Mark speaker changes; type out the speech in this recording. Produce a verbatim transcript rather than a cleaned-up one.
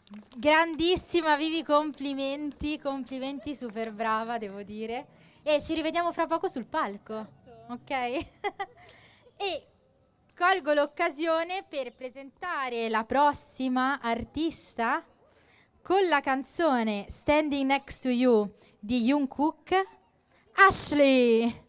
Speaker 1: Grandissima, Vivi, complimenti, complimenti, super brava, devo dire. E ci rivediamo fra poco sul palco, ok? E colgo l'occasione per presentare la prossima artista con la canzone Standing Next to You di Jungkook, Ashley.